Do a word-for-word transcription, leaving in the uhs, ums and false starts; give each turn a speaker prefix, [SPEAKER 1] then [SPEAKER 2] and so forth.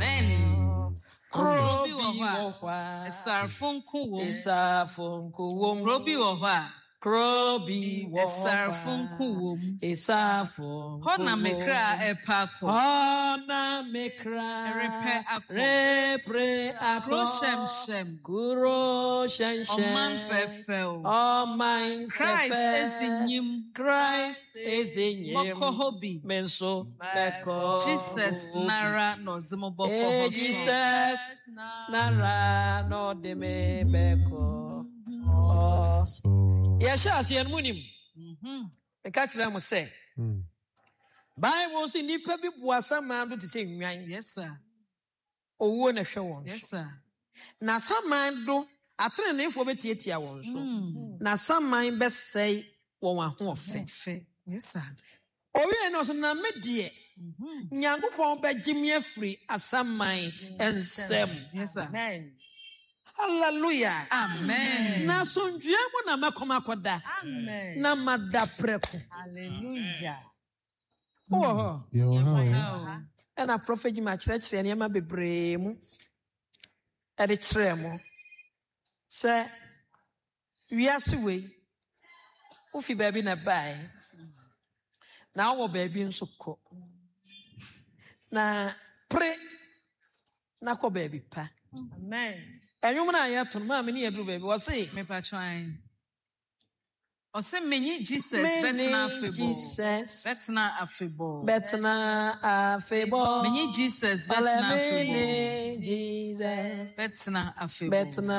[SPEAKER 1] Amen.
[SPEAKER 2] Krobi wohwa.
[SPEAKER 1] Esarfonko wom.
[SPEAKER 2] Esarfonko wom.
[SPEAKER 1] Krobi wohwa.
[SPEAKER 2] Krobi wohwa.
[SPEAKER 1] Esarfonko wom.
[SPEAKER 2] Esarfonko wom.
[SPEAKER 1] Hona mekra epako.
[SPEAKER 2] Hona mekra.
[SPEAKER 1] Repe ako.
[SPEAKER 2] Repre ako.
[SPEAKER 1] Kuro shem shem.
[SPEAKER 2] Kuro shem shem.
[SPEAKER 1] Oman fefel.
[SPEAKER 2] Oman fefel.
[SPEAKER 1] Christ ezinyim.
[SPEAKER 2] Christ ezinyim.
[SPEAKER 1] Moko hobi.
[SPEAKER 2] Menso meko.
[SPEAKER 1] Jesus nara no zimo boko
[SPEAKER 2] hobi. Jesus nara no deme beko. Oh. Yes, yes, yes, munim. The catch them will say. Bible say nipa bi buasa man do to say nwan.
[SPEAKER 1] Yes, sir.
[SPEAKER 2] Owo na hwe won.
[SPEAKER 1] Yes, sir.
[SPEAKER 2] Na saman do atrene ne fo betietia won so. Na saman be say won ahofe.
[SPEAKER 1] Yes, sir.
[SPEAKER 2] Owie no so na medie. Nyankopon ba gimi afri asaman ensem.
[SPEAKER 1] Yes, sir.
[SPEAKER 2] Amen. Hallelujah.
[SPEAKER 1] Amen.
[SPEAKER 2] Na sonjua mo na makoma koda.
[SPEAKER 1] Amen.
[SPEAKER 2] Na mada preko.
[SPEAKER 1] Hallelujah.
[SPEAKER 2] Oh.
[SPEAKER 3] Yo.
[SPEAKER 2] And a prophet ma church and yama bebre mu. E de kire mo. Se wiase we. Ufi baby na bai. Na wo baby nso ko. Na pre na ko baby pa.
[SPEAKER 1] Amen.
[SPEAKER 2] Enyum na ya ton ma me ne edru baby wo say
[SPEAKER 1] me pa twan. O say menyi Jesus betna afebo.
[SPEAKER 2] Jesus
[SPEAKER 1] betna afebo.
[SPEAKER 2] Betna afebo.
[SPEAKER 1] Menyi Jesus betna afebo.
[SPEAKER 2] Jesus
[SPEAKER 1] betna afebo.
[SPEAKER 2] Betna